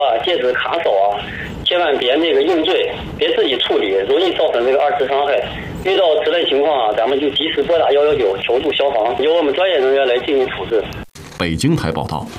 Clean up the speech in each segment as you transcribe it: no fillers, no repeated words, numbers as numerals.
戒指卡手千万别硬坠，别自己处理，容易造成二次伤害。遇到此类情况咱们就及时拨打119求助消防，由我们专业人员来进行处置。 北京台报道。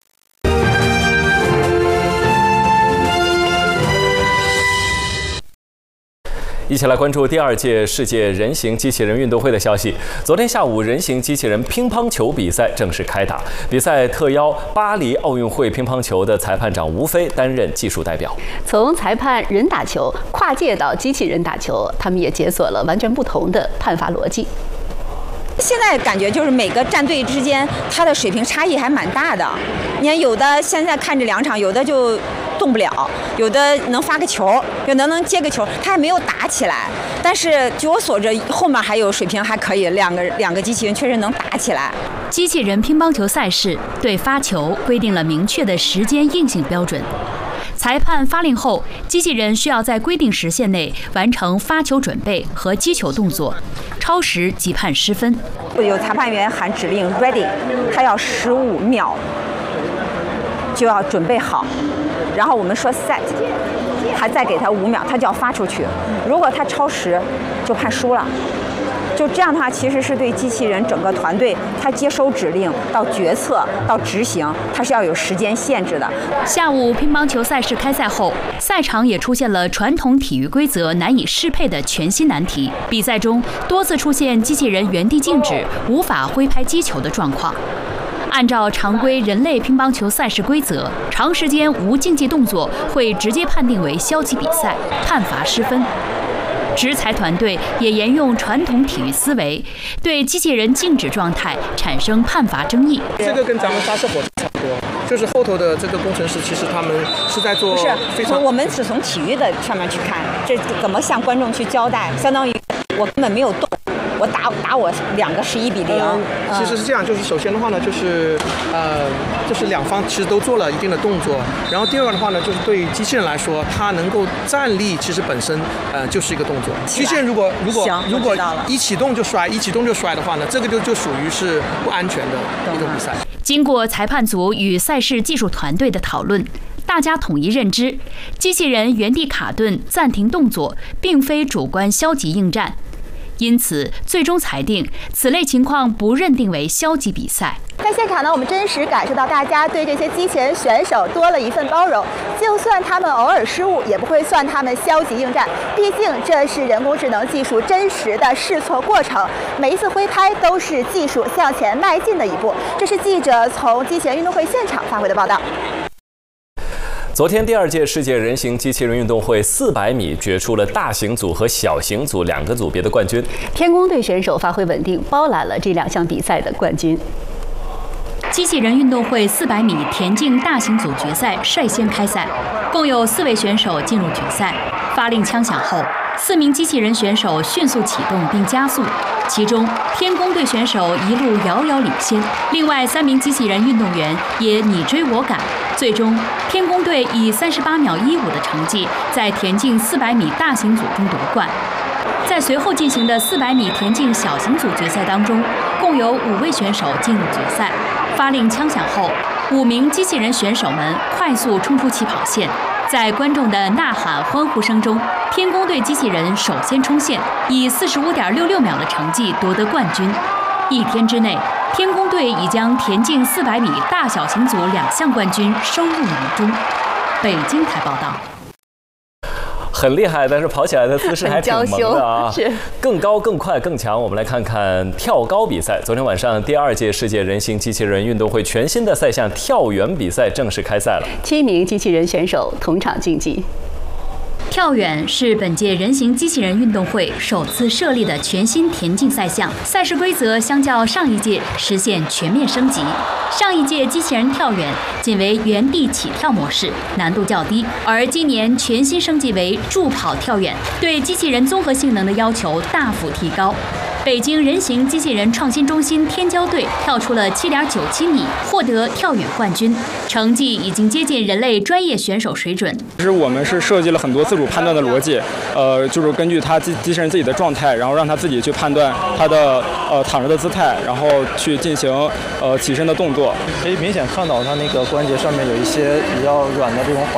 一起来关注第2届世界人形机器人运动会的消息。昨天下午，人形机器人乒乓球比赛正式开打。比赛特邀巴黎奥运会乒乓球的裁判长吴飞担任技术代表。 从裁判人打球跨界到机器人打球，他们也解锁了完全不同的判罚逻辑。 现在感觉就是每个战队之间，他的水平差异还蛮大的。你看，有的现在看这2场，有的就动不了，有的能发个球，有的能接个球，他还没有打起来。但是据我所知，后面还有水平还可以，两个机器人确实能打起来。 机器人乒乓球赛事对发球规定了明确的时间硬性标准。裁判发令后，机器人需要在规定时限内完成发球准备和击球动作，超时即判失分。 有裁判员喊指令 ready， 他要15秒就要准备好，然后我们说 set， 还再给他5秒，他就要发出去。如果他超时，就判输了。就这样的话，其实是对机器人整个团队，他接收指令到决策到执行，它是要有时间限制的。 下午乒乓球赛事开赛后，赛场也出现了传统体育规则难以适配的全新难题。比赛中多次出现机器人原地静止、无法挥拍击球的状况。按照常规人类乒乓球赛事规则，长时间无竞技动作会直接判定为消极比赛，判罚失分。执裁团队也沿用传统体育思维，对机器人静止状态产生判罚争议。 这个跟咱们发射火差不多，就是后头的这个工程师，其实他们是在做非常。 我们是从体育的上面去看，这怎么向观众去交代？相当于我根本没有动。我打我2个11比0。 其实是这样，就是首先的话呢，就是两方其实都做了一定的动作，然后第二个的话呢，就是对于机器人来说，它能够站立，其实本身就是一个动作。机器人如果一启动就摔的话呢，这个就属于是不安全的一种比赛。 经过裁判组与赛事技术团队的讨论，大家统一认知，机器人原地卡顿暂停动作，并非主观消极应战。因此，最终裁定此类情况不认定为消极比赛。 在现场呢，我们真实感受到大家对这些机器人选手多了一份包容，就算他们偶尔失误，也不会算他们消极应战。毕竟这是人工智能技术真实的试错过程，每一次挥拍都是技术向前迈进的一步。这是记者从机器人运动会现场发回的报道。 昨天第2届世界人形机器人运动会400米决出了大型组和小型组2个组别的冠军。 天宫队选手发挥稳定，包揽了这2项比赛的冠军。 机器人运动会400米田径大型组决赛率先开赛，共有4位选手进入决赛。发令枪响后，4名机器人选手迅速启动并加速，其中天宫队选手一路遥遥领先，另外3名机器人运动员也你追我赶。最终，天宫队以38秒15的成绩在田径400米大型组中夺冠。在随后进行的400米田径小型组决赛当中，共有5位选手进入决赛。发令枪响后，5名机器人选手们快速冲出起跑线，在观众的呐喊欢呼声中，天宫队机器人首先冲线，以45.66秒的成绩夺得冠军。1天之内，天宫队已将田径400米大小型组2项冠军收入囊中。北京台报道。 很厉害，但是跑起来的姿势还挺萌的啊！ 是更高、更快、更强。我们来看看跳高比赛。昨天晚上，第2届世界人形机器人运动会全新的赛项跳远比赛正式开赛了。 7名机器人选手同场竞技。 跳远是本届人形机器人运动会首次设立的全新田径赛项，赛事规则相较上一届实现全面升级。上一届机器人跳远仅为原地起跳模式，难度较低，而今年全新升级为助跑跳远，对机器人综合性能的要求大幅提高。北京人形机器人创新中心天骄队跳出了7.97米，获得跳远冠军，成绩已经接近人类专业选手水准。 其实我们是设计了很多自主判断的逻辑，就是根据机器人自己的状态，然后让他自己去判断他的躺着的姿态，然后去进行起身的动作。 可以明显看到他那个关节上面有一些比较软的这种